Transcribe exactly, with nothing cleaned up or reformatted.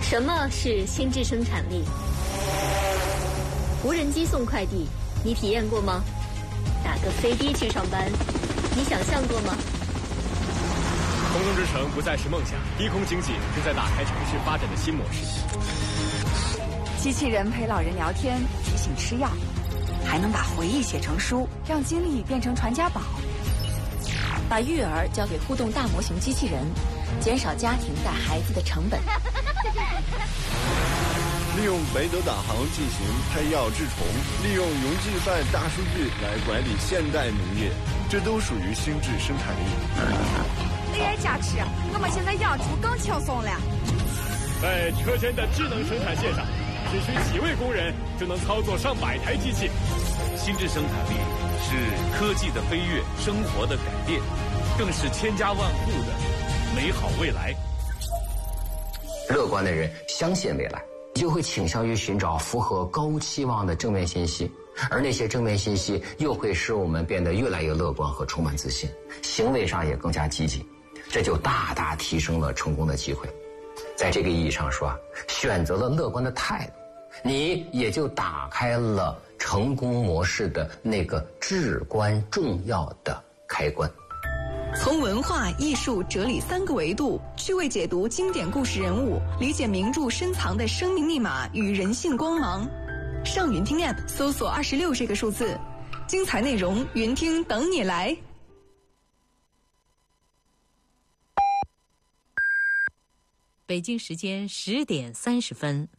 什么是心智生产力？无人机送快递，你体验过吗？打个飞的去上班，你想象过吗？ 空中之城不再是梦想，低空经济正在打开城市发展的新模式。 机器人陪老人聊天，提醒吃药，还能把回忆写成书，让经历变成传家宝。 把育儿交给互动大模型机器人，减少家庭带孩子的成本。 利用梅德导航进行配药治虫，利用云计算大数据来管理现代农业，这都属于心智生产力。 A I 加持，我们现在养猪更轻松了。 在车间的智能生产线上，只需几位工人就能操作上百台机器。 心智生产力是科技的飞跃，生活的改变，更是千家万户的美好未来。 乐观的人相信未来，就会倾向于寻找符合高期望的正面信息，而那些正面信息又会使我们变得越来越乐观和充满自信，行为上也更加积极，这就大大提升了成功的机会。在这个意义上说啊，选择了乐观的态度，你也就打开了成功模式的那个至关重要的开关。 从文化、艺术、哲理三个维度趣味解读经典故事人物，理解名著深藏的生命密码与人性光芒。上云听 App 搜索二十六这个数字，精彩内容云听等你来。 北京时间十点三十分。